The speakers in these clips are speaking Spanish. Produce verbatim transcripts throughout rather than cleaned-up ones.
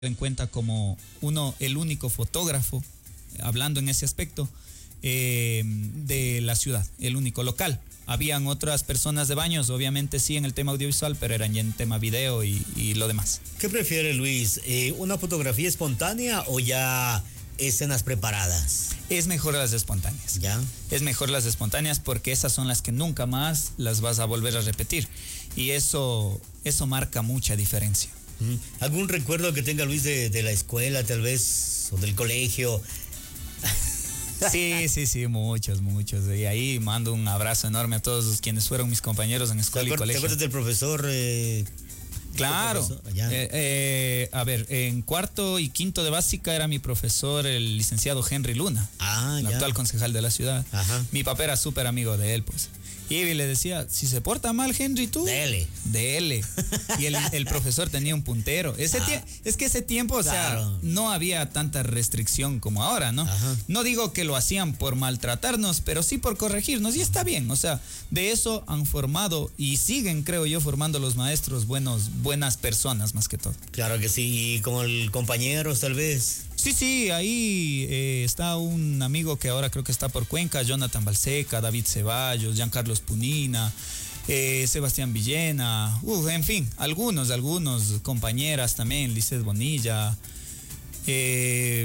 en cuenta como uno, el único fotógrafo, hablando en ese aspecto, eh, de la ciudad, el único local. Habían otras personas de baños, obviamente sí, en el tema audiovisual, pero eran ya en tema video y, y lo demás. ¿Qué prefiere, Luis? Eh, ¿Una fotografía espontánea o ya escenas preparadas? Es mejor las espontáneas. ¿Ya? Es mejor las espontáneas porque esas son las que nunca más las vas a volver a repetir. Y eso, eso marca mucha diferencia. ¿Algún recuerdo que tenga Luis de, de la escuela, tal vez, o del colegio? Sí, sí, sí, muchos, muchos. Y ahí mando un abrazo enorme a todos quienes fueron mis compañeros en escuela y colegio. ¿Te acuerdas del profesor? Eh, claro. Profesor? Eh, eh, a ver, en cuarto y quinto de básica era mi profesor, el licenciado Henry Luna, ah, el ya. actual concejal de la ciudad. Ajá. Mi papá era súper amigo de él, pues. Y le decía, si se porta mal Henry, tú, Dele. Dele. Y el, el profesor tenía un puntero. Ese ah, tie- es que ese tiempo, o claro. sea, no había tanta restricción como ahora, ¿no? Ajá. No digo que lo hacían por maltratarnos, pero sí por corregirnos. Y está bien, o sea, de eso han formado y siguen, creo yo, formando los maestros buenos, buenas personas más que todo. Claro que sí, y con el compañero tal vez. Sí, sí, ahí eh, está un amigo que ahora creo que está por Cuenca, Jonathan Balseca, David Ceballos, Giancarlos Punina, eh, Sebastián Villena, uh, en fin, algunos, algunos compañeras también, Lizeth Bonilla, eh,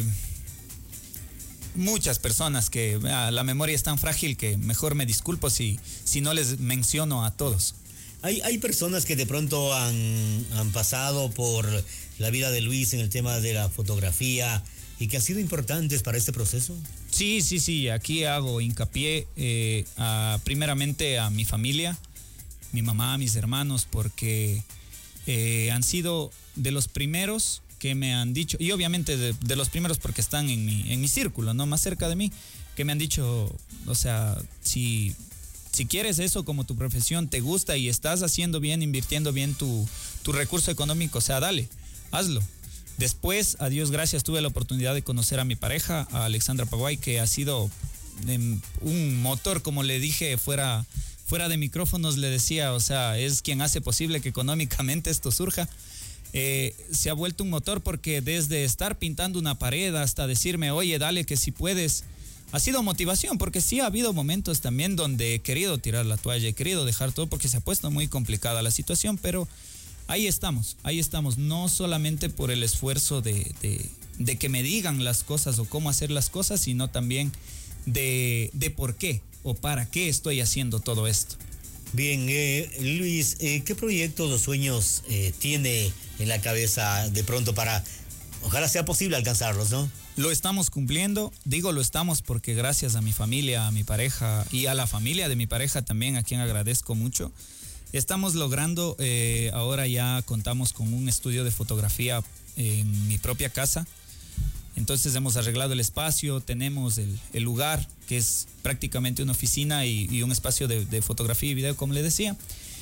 muchas personas que ah, la memoria es tan frágil que mejor me disculpo si, si no les menciono a todos. Hay, hay personas que de pronto han, han pasado por la vida de Luis en el tema de la fotografía y que han sido importantes para este proceso. Sí, sí, sí, aquí hago hincapié eh, a, primeramente a mi familia, mi mamá, mis hermanos, porque eh, han sido de los primeros que me han dicho, y obviamente de, de los primeros porque están en mi, en mi círculo, ¿no? Más cerca de mí, que me han dicho, o sea, si... Si quieres eso como tu profesión, te gusta y estás haciendo bien, invirtiendo bien tu, tu recurso económico, o sea, dale, hazlo. Después, a Dios gracias, tuve la oportunidad de conocer a mi pareja, a Alexandra Paguay, que ha sido eh, un motor, como le dije, fuera, fuera de micrófonos, le decía, o sea, es quien hace posible que económicamente esto surja. Eh, se ha vuelto un motor porque desde estar pintando una pared hasta decirme, oye, dale que si puedes... Ha sido motivación, porque sí ha habido momentos también donde he querido tirar la toalla, he querido dejar todo porque se ha puesto muy complicada la situación, pero ahí estamos, ahí estamos, no solamente por el esfuerzo de, de, de que me digan las cosas o cómo hacer las cosas, sino también de, de por qué o para qué estoy haciendo todo esto. Bien, eh, Luis, eh, ¿qué proyectos o sueños eh, tiene en la cabeza de pronto para, ojalá sea posible alcanzarlos, ¿no? Lo estamos cumpliendo, digo lo estamos porque gracias a mi familia, a mi pareja y a la familia de mi pareja también, a quien agradezco mucho, estamos logrando, eh, ahora ya contamos con un estudio de fotografía en mi propia casa, entonces hemos arreglado el espacio, tenemos el, el lugar que es prácticamente una oficina y, y un espacio de, de fotografía y video, como le decía.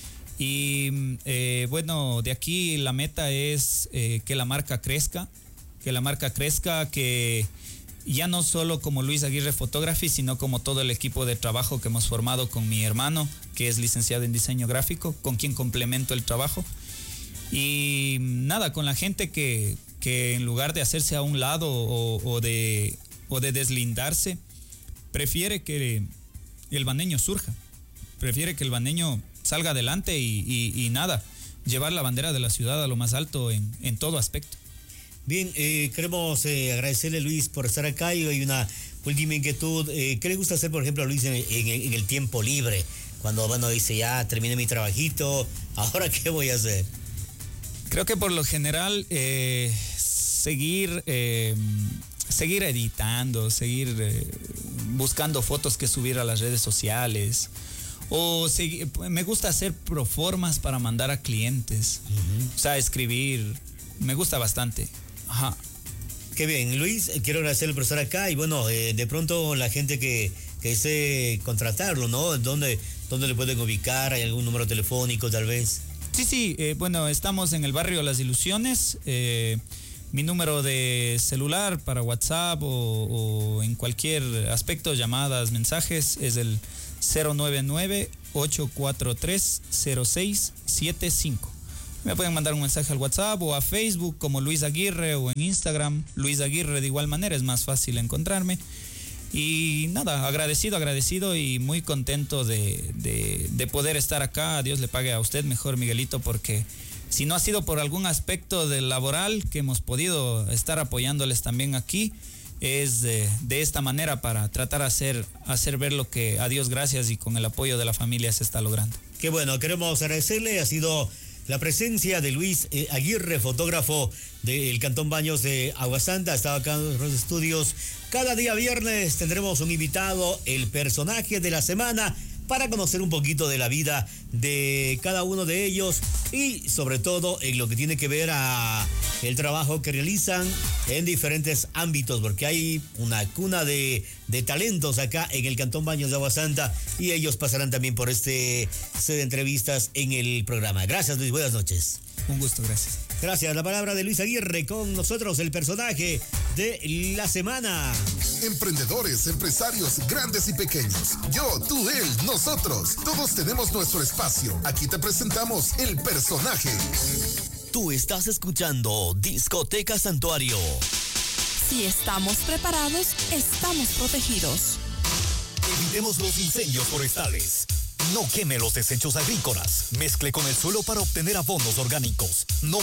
Y eh, bueno, de aquí la meta es eh, que la marca crezca, que la marca crezca, que ya no solo como Luis Aguirre Photography, sino como todo el equipo de trabajo que hemos formado con mi hermano, que es licenciado en diseño gráfico, con quien complemento el trabajo. Y nada, con la gente que, que en lugar de hacerse a un lado o, o, de, o de deslindarse, prefiere que el baneño surja, prefiere que el baneño salga adelante y, y, y nada, llevar la bandera de la ciudad a lo más alto en, en todo aspecto. Bien, eh, queremos eh, agradecerle, Luis, por estar acá y hay una última inquietud. Eh, ¿Qué le gusta hacer, por ejemplo, a Luis en, en, en el tiempo libre? Cuando, bueno, dice, ya terminé mi trabajito, ¿ahora qué voy a hacer? Creo que por lo general eh, seguir, eh, seguir editando, seguir eh, buscando fotos que subir a las redes sociales. O seguir, me gusta hacer proformas para mandar a clientes. Uh-huh. O sea, escribir, me gusta bastante. Ajá. Qué bien, Luis, quiero agradecerle por estar acá y bueno, eh, de pronto la gente que, que desee contratarlo, ¿no? ¿Dónde, ¿Dónde le pueden ubicar? ¿Hay algún número telefónico tal vez? Sí, sí, eh, bueno, estamos en el barrio Las Ilusiones. Eh, mi número de celular para WhatsApp o, o en cualquier aspecto, llamadas, mensajes, es el cero nueve nueve, ocho cuatro tres, cero seis siete cinco. Me pueden mandar un mensaje al WhatsApp o a Facebook como Luis Aguirre, o en Instagram Luis Aguirre, de igual manera es más fácil encontrarme. Y nada, agradecido, agradecido y muy contento de, de, de poder estar acá. Dios le pague a usted mejor, Miguelito, porque si no ha sido por algún aspecto del laboral que hemos podido estar apoyándoles también aquí, es de, de esta manera para tratar de hacer, hacer ver lo que a Dios gracias y con el apoyo de la familia se está logrando. Qué bueno, queremos agradecerle, ha sido la presencia de Luis eh, Aguirre, fotógrafo del Cantón Baños de Aguasanta. Estaba acá en los estudios. Cada día viernes tendremos un invitado, el personaje de la semana, para conocer un poquito de la vida de cada uno de ellos y sobre todo en lo que tiene que ver a el trabajo que realizan en diferentes ámbitos, porque hay una cuna de, de talentos acá en el Cantón Baños de Aguasanta y ellos pasarán también por este set de entrevistas en el programa. Gracias, Luis, buenas noches. Un gusto, gracias. Gracias, la palabra de Luis Aguirre, con nosotros el personaje de la semana. Emprendedores, empresarios, grandes y pequeños. Yo, tú, él, nosotros. Todos tenemos nuestro espacio. Aquí te presentamos el personaje. Tú estás escuchando Discoteca Santuario. Si estamos preparados, estamos protegidos. Evitemos los incendios forestales. No queme los desechos agrícolas. Mezcle con el suelo para obtener abonos orgánicos. No